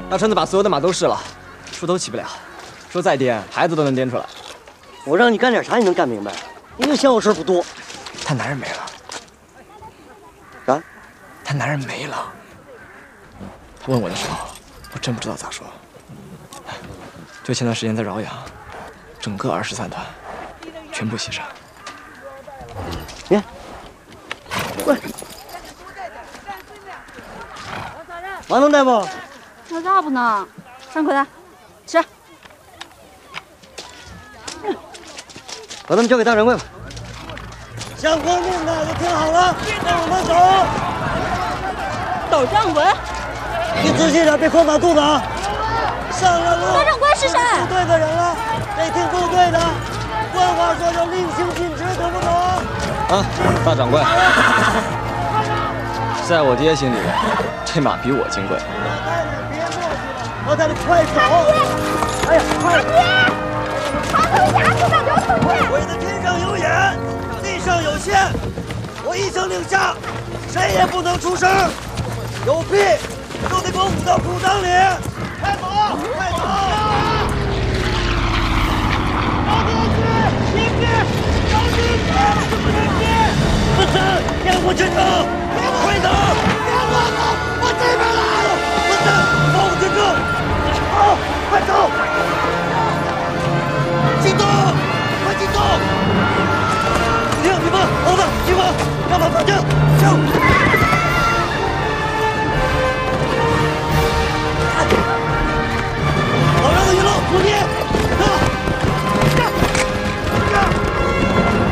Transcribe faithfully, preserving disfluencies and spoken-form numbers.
大川子把所有的马都试了，说都骑不了，说再颠孩子都能颠出来。 我让你干点啥你能干明白？你就嫌我事儿不多。 他男人没了。 啥？ 他男人没了。他问我的时候，我真不知道咋说。就前段时间在饶阳，整个二十三团全部牺牲。 你，喂，马能带不？ 那咋不能？上口袋，吃。 把他们交给大掌柜吧。想活命的就听好了，跟我们走。 大掌柜， 你仔细点，别空马肚子啊！上了路。 大掌柜是谁？ 部队的人了，得听部队的。官话说就令行禁止，懂不懂？ 啊，大掌柜，在我爹心里，这马比我金贵。 老太太，快走！哎呀，快！ 他回家去吧，留出去！ 鬼子天上有眼，地上有线，我一声令下，谁也不能出声，有屁都得给我捂到裤裆里！快走，快走！高进去，进去，高进去，进去！不死，掩护群众！快走！别乱走，我这边来！不死，保护群众！好，快走！进洞，快进洞！停，你们，猴子，集合，让马放正，走！